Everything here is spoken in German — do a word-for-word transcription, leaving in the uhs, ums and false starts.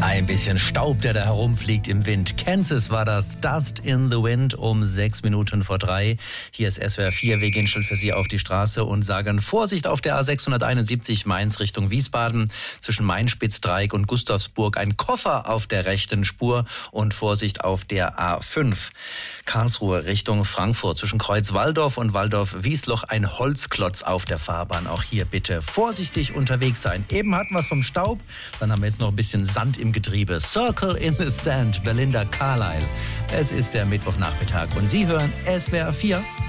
Ein bisschen Staub, der da herumfliegt im Wind. Kansas war das, Dust in the Wind um sechs Minuten vor drei. Hier ist S W R vier, wir gehen schnell für Sie auf die Straße und sagen Vorsicht auf der A sechshunderteinundsiebzig Mainz Richtung Wiesbaden. Zwischen Mainspitzdreieck und Gustavsburg ein Koffer auf der rechten Spur und Vorsicht auf der A fünf. Karlsruhe Richtung Frankfurt zwischen Kreuz Walldorf und Walldorf-Wiesloch ein Holzklotz auf der Fahrbahn. Auch hier bitte vorsichtig unterwegs sein. Eben hatten wir es vom Staub, dann haben wir jetzt noch ein bisschen Sand im Getriebe. Circle in the Sand, Belinda Carlisle. Es ist der Mittwochnachmittag und Sie hören S W R vier.